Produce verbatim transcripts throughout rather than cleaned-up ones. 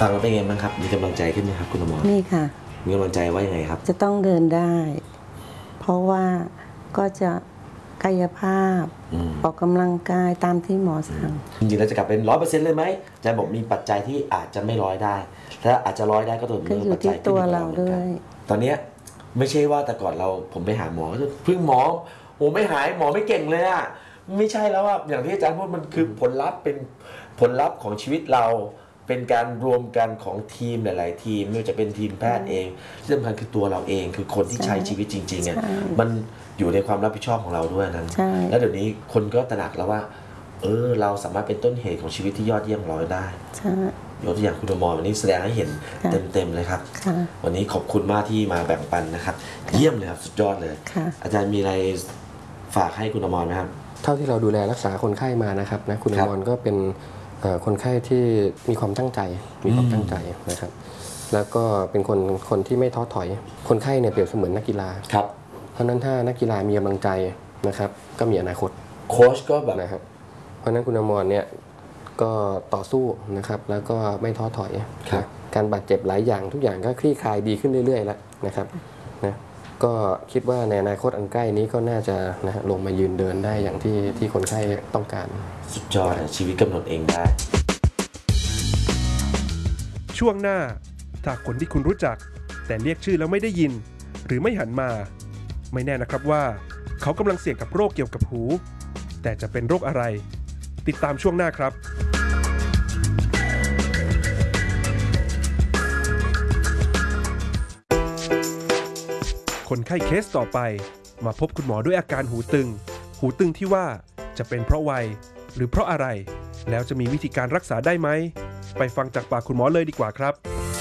ฟังแล้วเป็นไงบ้างครับมีกำลังใจขึ้นไหมครับคุณอมรนี่ค่ะมีกำลังใจว่ายังไงครับจะต้องเดินได้ เพราะว่าก็จะกายภาพออกกำลังกายตามที่หมอสั่งจริงๆเราจะกลับเป็นร้อยเปอร์เซ็นต์เลยไหมอาจารย์บอกมีปัจจัยที่อาจจะไม่ร้อยได้ถ้าอาจจะร้อยได้ก็ตัวมีปัจจัยที่เราด้วยตอนนี้ไม่ใช่ว่าแต่ก่อนเราผมไปหาหมอเพิ่งหมอโอ้ไม่หายหมอไม่เก่งเลยอะไม่ใช่แล้วว่าอย่างที่อาจารย์พูดมันคือผลลัพธ์เป็นผลลัพธ์ของชีวิตเราเป็นการรวมกันของทีมหลายๆทีมไม่ว่าจะเป็นทีมแพทย์เองที่สำคัญคือตัวเราเองคือคนที่ใช้ชีวิตจริงๆอ่ะมันอยู่ในความรับผิดชอบของเราด้วยนั้นแล้วเดี๋ยวนี้คนก็ตระหนักแล้วว่าเออเราสามารถเป็นต้นเหตุของชีวิตที่ยอดเยี่ยมร้อยได้ยกตัวอย่างคุณอมรวันนี้แสดงให้เห็นเต็มๆเลยครับวันนี้ขอบคุณมากที่มาแบ่งปันนะครับเยี่ยมเลยครับสุดยอดเลยอาจารย์มีอะไรฝากให้คุณอมรไหมครับเท่าที่เราดูแลรักษาคนไข้มานะครับนะคุณอมรก็เป็นคนไข้ที่มีความตั้งใจมีความตั้งใจนะครับแล้วก็เป็นคนคนที่ไม่ท้อถอยคนไข้เนี่ยเปรียบเสมือนนักกีฬาครับเพราะนั้นถ้านักกีฬามีกำลังใจนะครับก็มีอนาคตโค้ชก็แบบนะครับเพราะนั้นคุณอมรเนี่ยก็ต่อสู้นะครับแล้วก็ไม่ท้อถอยนะการบาดเจ็บหลายอย่างทุกอย่างก็คลี่คลายดีขึ้นเรื่อยๆแล้วนะครับนะก็คิดว่าในอนาคตอันใกล้นี้ก็น่าจะนะฮะลงมายืนเดินได้อย่างที่ที่คนไข้ต้องการสุดยอดชีวิตกำหนดเองได้ช่วงหน้าถ้าคนที่คุณรู้จักแต่เรียกชื่อแล้วไม่ได้ยินหรือไม่หันมาไม่แน่นะครับว่าเขากำลังเสี่ยงกับโรคเกี่ยวกับหูแต่จะเป็นโรคอะไรติดตามช่วงหน้าครับคนไข้เคสต่อไปมาพบคุณหมอด้วยอาการหูตึงหูตึงที่ว่าจะเป็นเพราะวัยหรือเพราะอะไรแล้วจะมีวิธีการรักษาได้ไหมไปฟังจากปากคุณหมอเลยดีกว่าครับ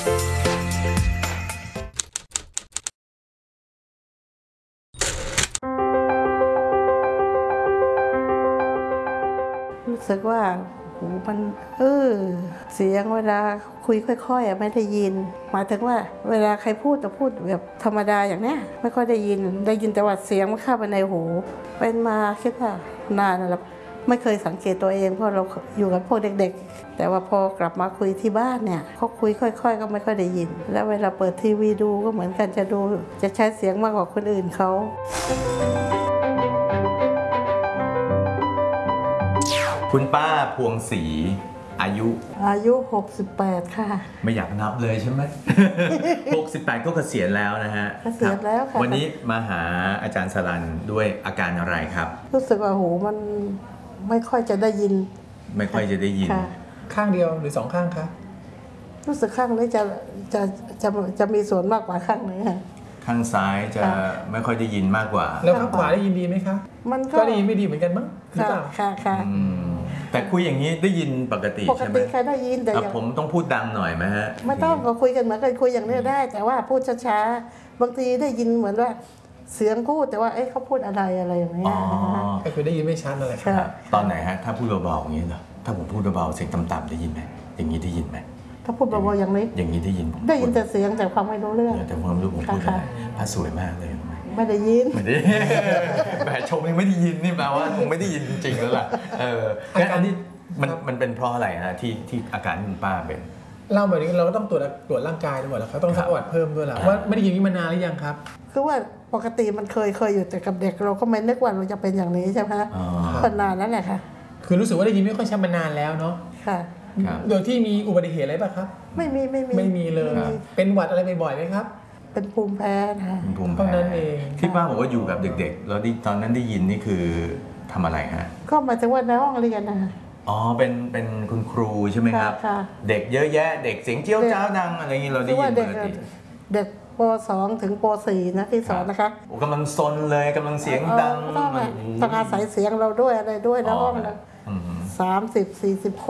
รู้สึกว่าหูมันเออเสียงเวลาคุยค่อยๆไม่ได้ยินหมายถึงว่าเวลาใครพูดจะพูดแบบธรรมดาอย่างเนี้ยไม่ค่อยได้ยินได้ยินแต่ว่าเสียงมันเข้าไปในหูเป็นมาคิดว่านานแล้วไม่เคยสังเกตตัวเองเพราะเราอยู่กับพวกเด็กๆแต่ว่าพอกลับมาคุยที่บ้านเนี่ยเขาคุยค่อยๆก็ไม่ค่อยได้ยินแล้วเวลาเปิดทีวีดูก็เหมือนกันจะดูจะใช้เสียงมากกว่าคนอื่นเขาคุณป้าพวงศรีอายุอายุหกสิบแปดค่ะไม่อยากนับเลยใช่ไหม หกสิบแปดก็เกษียณแล้วนะฮะเกษียณแล้วค่ะวันนี้มาหาอาจารย์สรัญด้วยอาการอะไรครับรู้สึกว่าหูมันไม่ค่อยจะได้ยินไม่ค่อยจะได้ยินข้างเดียวหรือสองข้างคะรู้สึกข้างนี้จะจะจะจะมีส่วนมากกว่าข้างนี้ข้างซ้ายจะไม่ค่อยได้ยินมากกว่าแล้วข้างขวาได้ยินดีไหมคะมันก็ได้ยินไม่ดีเหมือนกันมั้งค่ะค่ะค่ะแต่คุยอย่างนี้ได้ยินปกติใช่ไหมปกติใครได้ยินแต่ผมต้องพูดดังหน่อยไหมฮะไม่ต้องก็คุยกันเหมือนกันคุยอย่างนี้ได้แต่ว่าพูดช้าๆบางทีได้ยินเหมือนว่าเสียงพูดแต่ว่าเอ๊ะเขาพูดอะไรอะไรอย่างเงี้ยก็คือได้ยินไม่ชัดอะไรครับตอนไหนฮะถ้าพูดเบาๆอย่างนี้เหรอถ้าผมพูดเบาๆเสียงต่ำๆได้ยินไหมอย่างนี้ได้ยินไหมถ้าพูดเบาๆอย่างนี้อย่างนี้ได้ยินได้ยินแต่เสียงแต่ความไม่รู้เรื่องแต่ความรู้ผมพูดอะไรพระสวยมากเลยไม่ได้ยินไม่ได้แหมชมยังไม่ได้ยินนี่แปลว่าคงไม่ได้ยินจริงๆแล้วล่ะเอออาการนี้มันมันเป็นเพราะอะไรฮะที่ที่อาการที่คุณป้าเป็นเล่าแบบนี้เราก็ต้องตรวจตรวจร่างกายด้วยแล้วเขาต้องสักประวัติเพิ่มด้วยล่ะว่าไม่ได้ยินนี้มานานหรือยังครับคือว่าปกติมันเคยเคยอยู่แต่กับเด็กเราก็ไม่นึกว่าเราจะเป็นอย่างนี้ใช่ไหมเป็นนานแล้วแหละค่ะคือรู้สึกว่าได้ยินไม่ค่อยชัดมานานแล้วเนาะค่ะโดยที่มีอุบัติเหตุอะไรป่ะครับไม่มีไม่มีไม่มีเลยเป็นหวัดอะไรบ่อยๆไหมครับเป็นภูมิแพ้นะภูมิแพ้นั้นเองที่ป้าบอกว่าอยู่กับเด็กๆแล้วตอนนั้นได้ยินนี่คือทำอะไรฮะก็หมายถึงว่าในห้องเรียนนะอ๋อเป็นเป็นคุณครูใช่ไหมครับเด็กเยอะแยะเด็กเสียงเจี้ยวจ้าวดังอะไรอย่างนี้เราได้ยินปกติเด็กป.สอง ถึงป.สี่ นะที่สอนนะคะโอ้กำลังซนเลยกำลังเสียงดังต้องอาศัยเสียงเราด้วยอะไรด้วยนะห้องละสามสิบสี่สิบคน